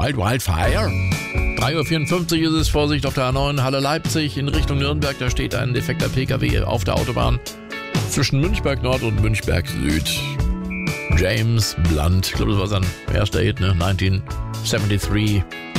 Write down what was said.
Wild Wild Fire. 3.54 Uhr ist es, Vorsicht auf der A9 Halle Leipzig in Richtung Nürnberg. Da steht ein defekter PKW auf der Autobahn zwischen Münchberg Nord und Münchberg Süd. James Blunt, ich glaube, das war sein erster Hit, ne? 1973.